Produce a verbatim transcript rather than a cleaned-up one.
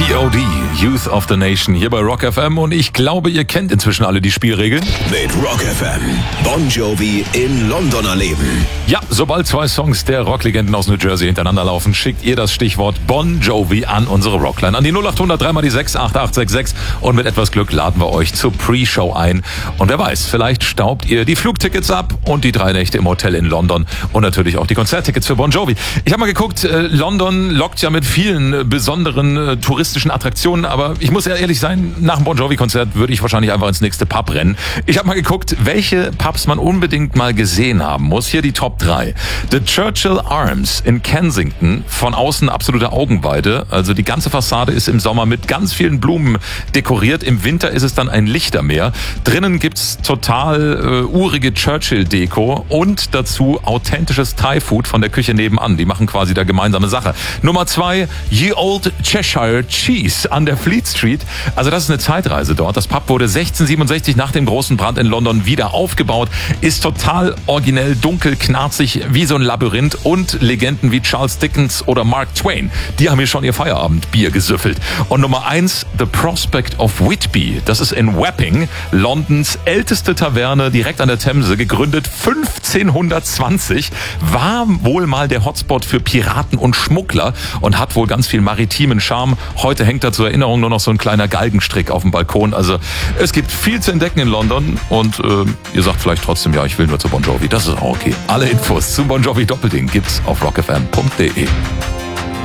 P O D, Youth of the Nation, hier bei Rock F M. Und ich glaube, ihr kennt inzwischen alle die Spielregeln. Mit Rock F M, Bon Jovi in London erleben. Ja, sobald zwei Songs der Rocklegenden aus New Jersey hintereinander laufen, schickt ihr das Stichwort Bon Jovi an unsere Rockline. An die null acht hundert drei mal die sechs acht acht sechs sechs. Und mit etwas Glück laden wir euch zur Pre-Show ein. Und wer weiß, vielleicht staubt ihr die Flugtickets ab und die drei Nächte im Hotel in London. Und natürlich auch die Konzerttickets für Bon Jovi. Ich habe mal geguckt, äh, London lockt ja mit vielen äh, besonderen äh, touristischen Attraktionen. Aber ich muss ja ehrlich sein, nach dem Bon Jovi-Konzert würde ich wahrscheinlich einfach ins nächste Pub rennen. Ich habe mal geguckt, welche Pubs man unbedingt mal gesehen haben muss. Hier die Top drei. The Churchill Arms in Kensington, von außen absolute Augenweide. Also die ganze Fassade ist im Sommer mit ganz vielen Blumen dekoriert. Im Winter ist es dann ein Lichtermeer. Drinnen gibt's total äh, urige Churchill-Deko und dazu authentisches Thai-Food von der Küche nebenan. Die machen quasi da gemeinsame Sache. Nummer zwei, Ye Old Cheshire Cheese an der Fleet Street. Also das ist eine Zeitreise dort. Das Pub wurde sechzehnhundertsiebenundsechzig nach dem großen Brand in London wieder aufgebaut. Ist total originell, dunkel, knarzig, wie so ein Labyrinth. Und Legenden wie Charles Dickens oder Mark Twain, die haben hier schon ihr Feierabendbier gesüffelt. Und Nummer eins, The Prospect of Whitby. Das ist in Wapping, Londons älteste Taverne, direkt an der Themse, gegründet fünfzehnhundertzwanzig, war wohl mal der Hotspot für Piraten und Schmuggler und hat wohl ganz viel maritimen Charme. Heute hängt da zur Erinnerung nur noch so ein kleiner Galgenstrick auf dem Balkon. Also es gibt viel zu entdecken in London und äh, ihr sagt vielleicht trotzdem, ja, ich will nur zu Bon Jovi. Das ist auch okay. Alle Infos zum Bon Jovi Doppelding gibt's auf rock f m punkt d e.